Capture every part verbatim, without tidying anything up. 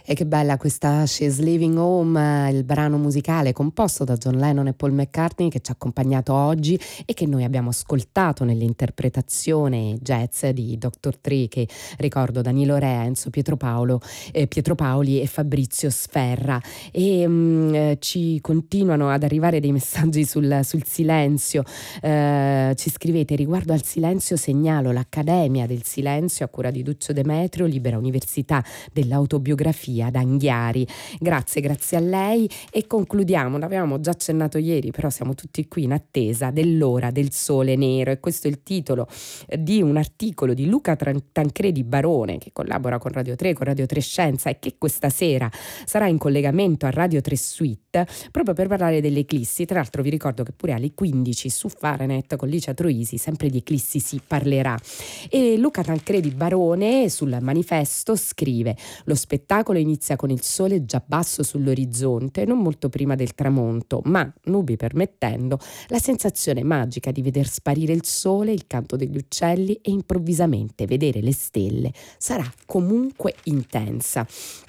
E che bella questa She's Living Home, il brano musicale composto da John Lennon e Paul McCartney che ci ha accompagnato oggi e che noi abbiamo ascoltato nell'interpretazione jazz di doctor Dre, che ricordo Danilo Rea, Enzo Pietro Paolo, eh, Pietro Paoli e Fabrizio Sferra. E mh, ci continuano ad arrivare dei messaggi sul, sul silenzio. Eh, ci scrivete: riguardo al silenzio segnalo l'Accademia del Silenzio a cura di Duccio Demetrio, Libera Università dell'Autobiografia ad Anghiari. Grazie, grazie a lei. E concludiamo, l'avevamo già accennato ieri, però siamo tutti qui in attesa dell'ora del sole nero, e questo è il titolo di un articolo di Luca Tancredi Barone, che collabora con Radio tre, con Radio tre Scienza, e che questa sera sarà in collegamento a Radio tre Suite proprio per parlare delle eclissi. Tra l'altro vi ricordo che pure alle quindici su Fahrenheit con Licia Troisi sempre di eclissi si parlerà. E Luca Tancredi Barone sul Manifesto scrive: lo spettacolo inizia con il sole già basso sull'orizzonte, non molto prima del tramonto, ma, nubi permettendo, la sensazione magica di veder sparire il sole, il canto degli uccelli e improvvisamente vedere le stelle sarà comunque intensa.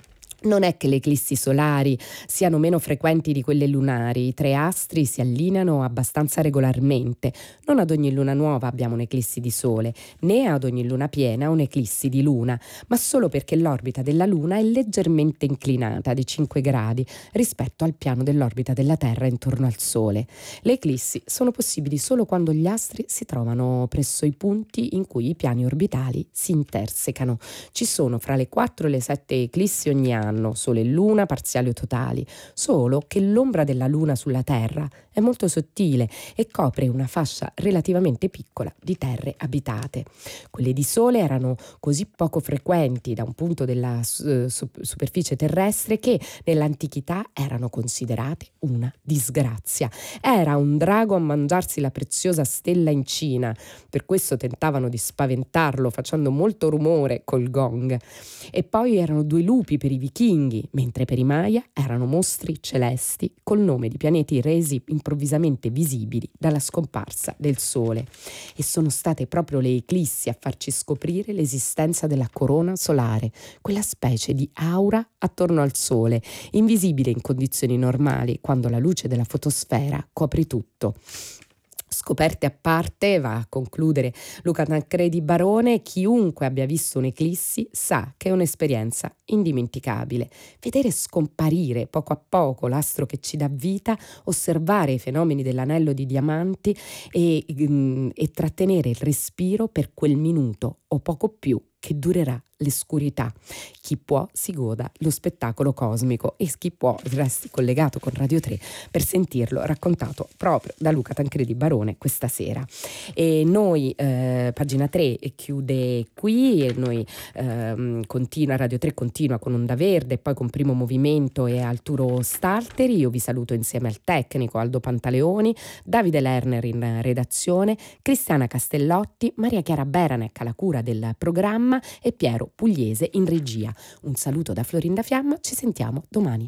Non è che le eclissi solari siano meno frequenti di quelle lunari, i tre astri si allineano abbastanza regolarmente. Non ad ogni luna nuova abbiamo un'eclissi di sole, né ad ogni luna piena un'eclissi di luna, ma solo perché l'orbita della luna è leggermente inclinata di cinque gradi rispetto al piano dell'orbita della Terra intorno al sole. Le eclissi sono possibili solo quando gli astri si trovano presso i punti in cui i piani orbitali si intersecano. Ci sono fra le quattro e le sette eclissi ogni anno, sole e luna, parziali o totali, solo che l'ombra della luna sulla Terra è molto sottile e copre una fascia relativamente piccola di terre abitate. Quelle di sole erano così poco frequenti da un punto della uh, superficie terrestre che nell'antichità erano considerate una disgrazia. Era un drago a mangiarsi la preziosa stella in Cina, per questo tentavano di spaventarlo facendo molto rumore col gong. E poi erano due lupi per i vichinghi, mentre per i Maya erano mostri celesti col nome di pianeti resi improvvisamente visibili dalla scomparsa del sole. E sono state proprio le eclissi a farci scoprire l'esistenza della corona solare, quella specie di aura attorno al sole, invisibile in condizioni normali quando la luce della fotosfera copre tutto. Scoperte a parte, va a concludere Luca Tancredi Barone, chiunque abbia visto un'eclissi sa che è un'esperienza indimenticabile. Vedere scomparire poco a poco l'astro che ci dà vita, osservare i fenomeni dell'anello di diamanti e, e trattenere il respiro per quel minuto o poco più che durerà l'escurità. Chi può si goda lo spettacolo cosmico e chi può resti collegato con Radio tre per sentirlo raccontato proprio da Luca Tancredi Barone questa sera. E noi, eh, pagina tre chiude qui, e noi eh, continua, Radio tre continua con Onda Verde, poi con Primo Movimento e Arturo Stalteri. Io vi saluto insieme al tecnico Aldo Pantaleoni, Davide Lerner in redazione, Cristiana Castellotti, Maria Chiara Beranec alla cura del programma e Piero Pugliese in regia. Un saluto da Florinda Fiamma, ci sentiamo domani.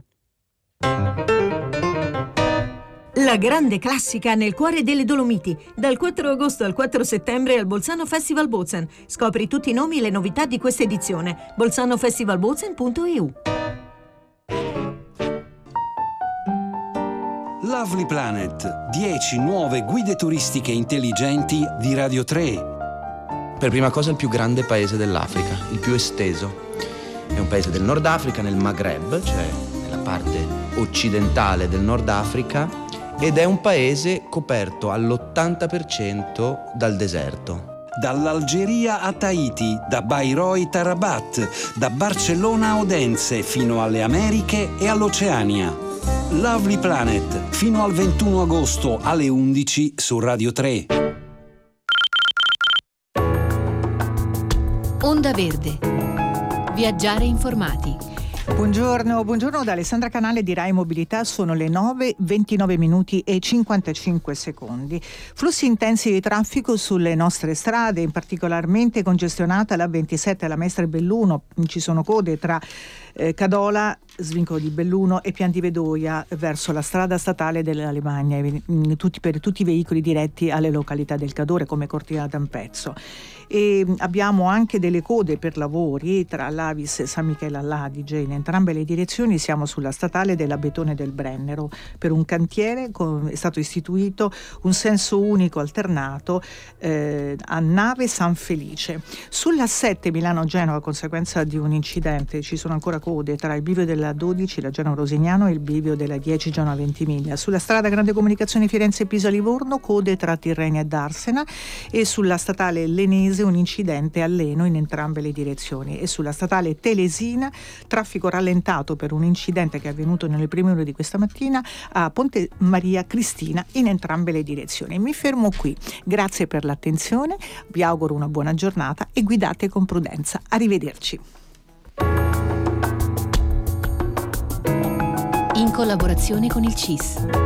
La grande classica nel cuore delle Dolomiti, dal quattro agosto al quattro settembre al Bolzano Festival Bozen. Scopri tutti i nomi e le novità di questa edizione. bolzano festival bozen punto e u. Lovely Planet, dieci nuove guide turistiche intelligenti di Radio tre. Per prima cosa il più grande paese dell'Africa, il più esteso. È un paese del Nord Africa, nel Maghreb, cioè nella parte occidentale del Nord Africa, ed è un paese coperto all'ottanta per cento dal deserto. Dall'Algeria a Tahiti, da Bayreuth a Rabat, da Barcellona a Odense fino alle Americhe e all'Oceania. Lovely Planet, fino al ventuno agosto alle undici su Radio tre. Onda Verde. Viaggiare informati. Buongiorno, buongiorno da Alessandra Canale di Rai Mobilità, sono le nove, ventinove minuti e cinquantacinque secondi. Flussi intensi di traffico sulle nostre strade, particolarmente congestionata la ventisette alla Mestre Belluno, ci sono code tra eh, Cadola Svincolo di Belluno e Piandivedoia verso la strada statale dell'Alemagna, tutti, per tutti i veicoli diretti alle località del Cadore come Cortina d'Ampezzo. E abbiamo anche delle code per lavori tra l'Avis e San Michele all'Adige in entrambe le direzioni. Siamo sulla statale della Betone del Brennero. Per un cantiere è stato istituito un senso unico alternato eh, a Nave San Felice. Sulla sette Milano-Genova, a conseguenza di un incidente, ci sono ancora code tra il bivio della dodici, la Genova-Rosignano, e il bivio della dieci, Genova-Ventimiglia. Sulla strada Grande Comunicazione Firenze-Pisa-Livorno, code tra Tirrenia e Darsena, e sulla statale Lenese un incidente a Leno in entrambe le direzioni, e sulla statale Telesina traffico rallentato per un incidente che è avvenuto nelle prime ore di questa mattina a Ponte Maria Cristina in entrambe le direzioni. Mi fermo qui, grazie per l'attenzione, vi auguro una buona giornata e guidate con prudenza. Arrivederci. In collaborazione con il C I S.